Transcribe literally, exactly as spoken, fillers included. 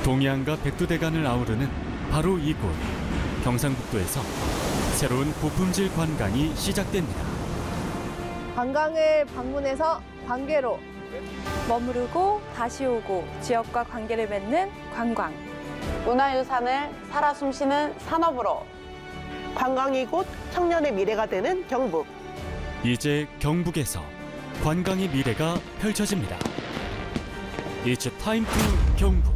동해안과 백두대간을 아우르는 바로 이곳, 경상북도에서 새로운 고품질 관광이 시작됩니다. 관광을 방문해서 관계로 머무르고 다시 오고 지역과 관계를 맺는 관광. 문화유산을 살아 숨쉬는 산업으로. 관광이 곧 청년의 미래가 되는 경북. 이제 경북에서 관광의 미래가 펼쳐집니다. It's time to 경북.